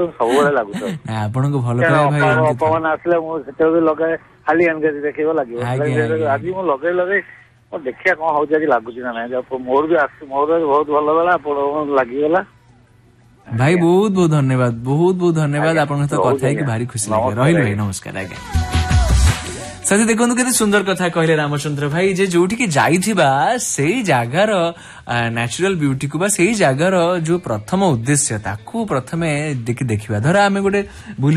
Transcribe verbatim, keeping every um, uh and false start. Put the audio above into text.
सब लगुच आपन को भल पाए भाई अपमान आसले मुझे लगे खाली एनगेज देखिए लगे आज मु लगे लगे देखिया कौन हूँ आज लगुच ना ना मोर भी आस मोर बहुत भल गला आप लगिगला भाई बहुत बहुत धन्यवाद बहुत बहुत धन्यवाद आपन सहित कथा कि भारी खुशी लगे रहिल भाई नमस्कार आज्ञा साथी देखो केते सुंदर कथा कहले रामचंद्र भाई जे जोठी की जाइथिबा सेही जागार नेचुरल ब्यूटी को बा सेही जागार जो प्रथम उद्देश्य ताकू प्रथमे देखि देखिबा धर आमे गोटे